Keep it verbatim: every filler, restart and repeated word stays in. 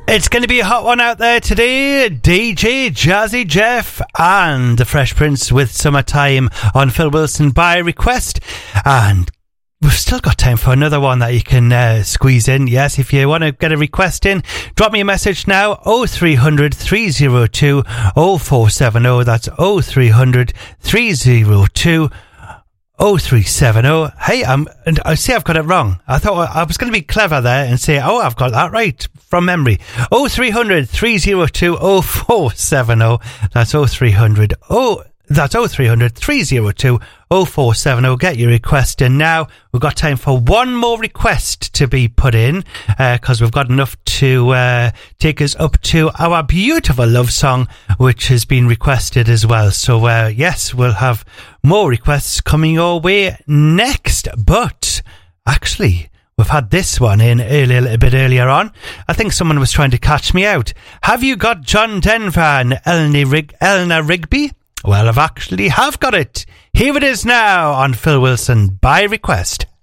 It's going to be a hot one out there today. D J Jazzy Jeff and the Fresh Prince with Summertime on Phil Wilson by request. And we've still got time for another one that you can uh, squeeze in. Yes, if you want to get a request in, drop me a message now. oh three hundred, three oh two, oh four seven oh. That's oh three hundred, three oh two, oh three seven oh. Hey, I'm, and I see I've got it wrong. I thought I was going to be clever there and say, oh, I've got that right from memory. oh three hundred, three oh two, oh four seven oh. That's oh three hundred, oh, that's oh three hundred, three oh two, oh four seven oh. Get your request in now. We've got time for one more request to be put in, because uh, we've got enough to uh, take us up to our beautiful love song, which has been requested as well. So, uh, yes, we'll have more requests coming your way next. But, actually, we've had this one in earlier, a little bit earlier on. I think someone was trying to catch me out. Have you got John Denver and Eleanor, Rig- Eleanor Rigby? Well, I've actually have got it. Here it is now on Phil Wilson by request.